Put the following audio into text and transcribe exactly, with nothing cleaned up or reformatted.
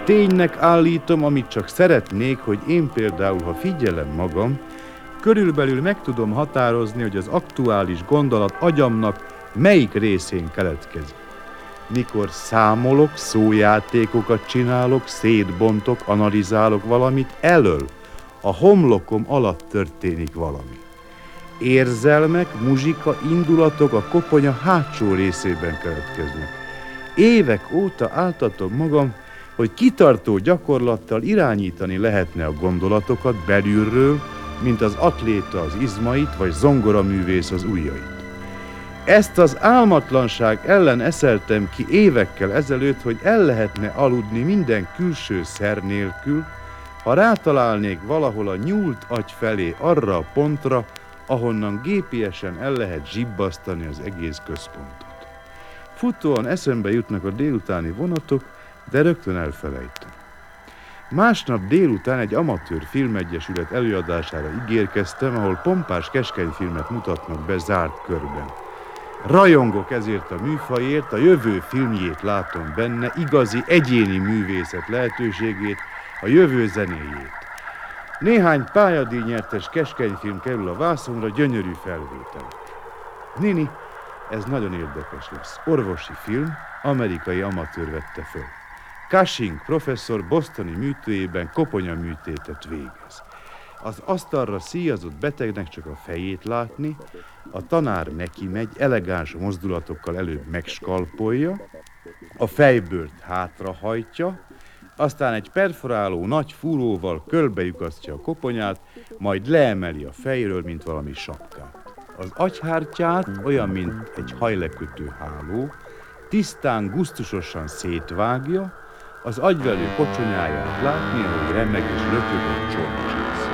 ténynek állítom, amit csak szeretnék, hogy én például, ha figyelem magam, körülbelül meg tudom határozni, hogy az aktuális gondolat agyamnak melyik részén keletkezik. Mikor számolok, szójátékokat csinálok, szétbontok, analizálok valamit, elől, a homlokom alatt történik valami. Érzelmek, muzsika, indulatok a koponya hátsó részében keletkeznek. Évek óta áltatom magam, hogy kitartó gyakorlattal irányítani lehetne a gondolatokat belülről, mint az atléta az izmait, vagy zongoraművész az ujjait. Ezt az álmatlanság ellen eszeltem ki évekkel ezelőtt, hogy el lehetne aludni minden külső szer nélkül, ha rátalálnék valahol a nyúlt agy felé arra a pontra, ahonnan gé pé es-en el lehet zsibbasztani az egész központot. Futóan eszembe jutnak a délutáni vonatok, de rögtön elfelejtem. Másnap délután egy amatőr filmegyesület előadására ígérkeztem, ahol pompás keskenyfilmet mutatnak be zárt körben. Rajongok ezért a műfajért, a jövő filmjét látom benne, igazi egyéni művészet lehetőségét, a jövő zenéjét. Néhány pályadíjnyertes keskenyfilm kerül a vászonra, gyönyörű felvételek. Nini, ez nagyon érdekes lesz. Orvosi film, amerikai amatőr vette föl. Cushing professzor bostoni műtőjében koponyaműtétet végez. Az asztalra szíjazott betegnek csak a fejét látni, a tanár neki megy, elegáns mozdulatokkal előbb megskalpolja, a fejbőrt hátrahajtja, aztán egy perforáló nagy fúróval körbelyukasztja a koponyát, majd leemeli a fejről, mint valami sapkát. Az agyhártyát olyan, mint egy hajlekötő háló, tisztán, gusztusosan szétvágja, az agyvelő kocsonyáját látni, ahogy remeg és lökök a csont.